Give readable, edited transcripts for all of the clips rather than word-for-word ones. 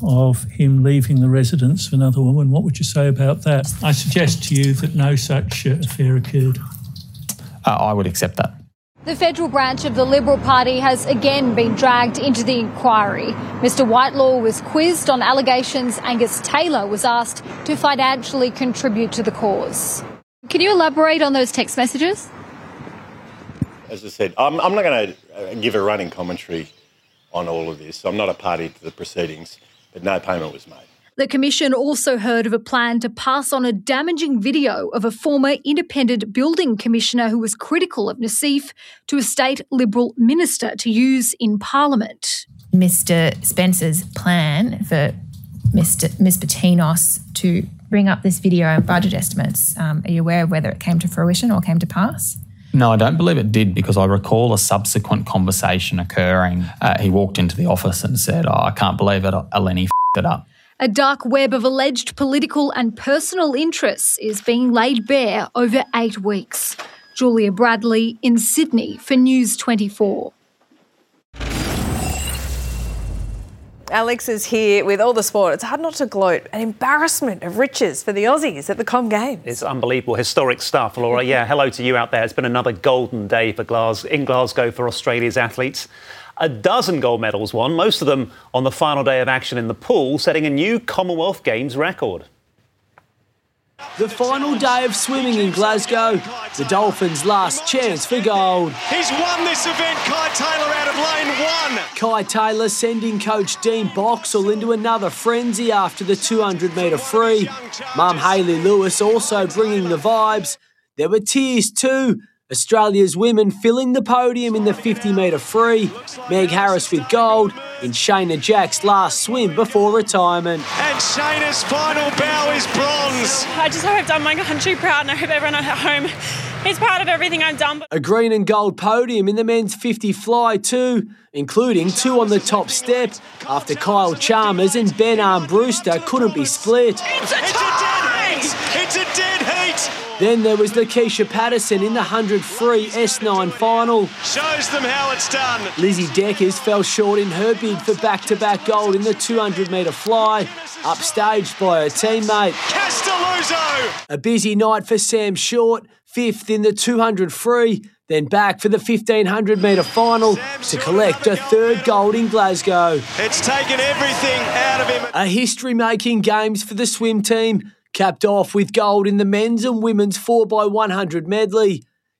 of him leaving the residence of another woman. What would you say about that? I suggest to you that no such affair occurred. I would accept that. The federal branch of the Liberal Party has again been dragged into the inquiry. Mr Whitelaw was quizzed on allegations Angus Taylor was asked to financially contribute to the cause. Can you elaborate on those text messages? As I said, I'm not going to give a running commentary on all of this. I'm not a party to the proceedings, but no payment was made. The Commission also heard of a plan to pass on a damaging video of a former independent building commissioner who was critical of Nassif to a state Liberal minister to use in Parliament. Mr Spencer's plan for Ms Patinos to bring up this video and budget estimates, are you aware of whether it came to fruition or came to pass? No, I don't believe it did, because I recall a subsequent conversation occurring. He walked into the office and said, I can't believe it, Eleni f***ed it up. A dark web of alleged political and personal interests is being laid bare over 8 weeks. Julia Bradley in Sydney for News 24. Alex is here with all the sport. It's hard not to gloat. An embarrassment of riches for the Aussies at the Com Games. It's unbelievable, historic stuff, Laura. Yeah, hello to you out there. It's been another golden day for in Glasgow for Australia's athletes. 12 gold medals won, most of them on the final day of action in the pool, setting a new Commonwealth Games record. The final day of swimming in Glasgow, the Dolphins' last chance for gold. He's won this event, Kai Taylor out of lane 1. Kai Taylor sending coach Dean Boxall into another frenzy after the 200-metre free. Mum Hayley Lewis also bringing the vibes. There were tears too. Australia's women filling the podium in the 50-metre free. Meg Harris with gold in Shayna Jack's last swim before retirement. And Shayna's final bow is bronze. I just hope I've done my country proud, and I hope everyone at home is proud of everything I've done. A green and gold podium in the men's 50 fly too, including 2 on the top step after Kyle Chalmers and Ben Armbruster couldn't be split. It's a dead heat! It's a dead heat! Then there was Lakeisha Patterson in the 100 free S9 final. Shows them how it's done. Lizzie Deckers fell short in her bid for back-to-back gold in the 200-metre fly, upstaged by her teammate. Castelluzzo! A busy night for Sam Short, 5th in the 200 free, then back for the 1,500-metre final to collect a 3rd gold in Glasgow. It's taken everything out of him. A history-making games for the swim team, capped off with gold in the men's and women's 4x100 medley.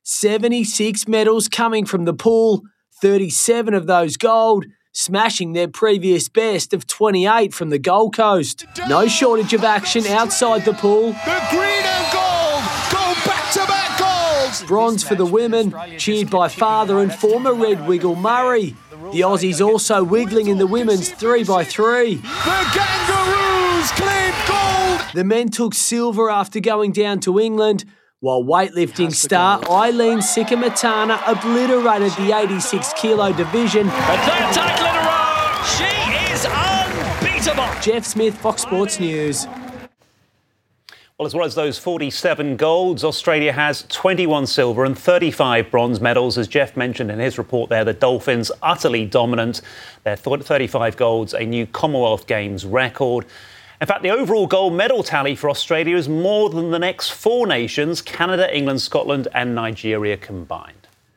76 medals coming from the pool, 37 of those gold, smashing their previous best of 28 from the Gold Coast. No shortage of action outside the pool. The green and gold go back-to-back golds. Bronze for the women, cheered by father and former Red Wiggle Murray. The Aussies also wiggling in the women's 3x3. The Kangaroos claim gold. The men took silver after going down to England, while weightlifting star Eileen Sikamatana obliterated the 86-kilo division. A 3rd title in a row. She is unbeatable. Jeff Smith, Fox Sports News. Well, as well as those 47 golds, Australia has 21 silver and 35 bronze medals. As Jeff mentioned in his report there, the Dolphins utterly dominant. Their 35 golds, a new Commonwealth Games record. In fact, the overall gold medal tally for Australia is more than the next 4 nations, Canada, England, Scotland and Nigeria combined.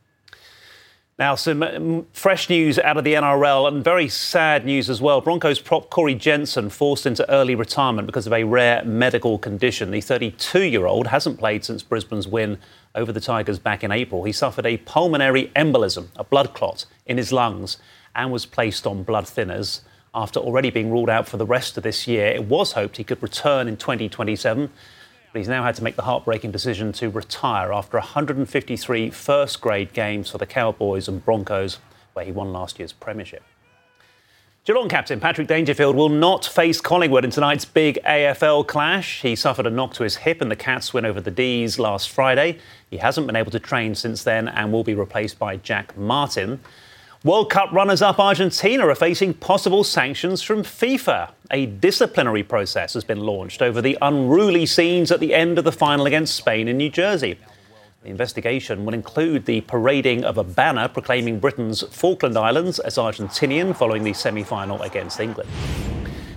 Now, some fresh news out of the NRL and very sad news as well. Broncos prop Corey Jensen forced into early retirement because of a rare medical condition. The 32-year-old hasn't played since Brisbane's win over the Tigers back in April. He suffered a pulmonary embolism, a blood clot, in his lungs and was placed on blood thinners. After already being ruled out for the rest of this year, it was hoped he could return in 2027. But he's now had to make the heartbreaking decision to retire after 153 first-grade games for the Cowboys and Broncos, where he won last year's premiership. Geelong captain Patrick Dangerfield will not face Collingwood in tonight's big AFL clash. He suffered a knock to his hip in the Cats' win over the D's last Friday. He hasn't been able to train since then and will be replaced by Jack Martin. World Cup runners-up Argentina are facing possible sanctions from FIFA. A disciplinary process has been launched over the unruly scenes at the end of the final against Spain in New Jersey. The investigation will include the parading of a banner proclaiming Britain's Falkland Islands as Argentinian following the semi-final against England.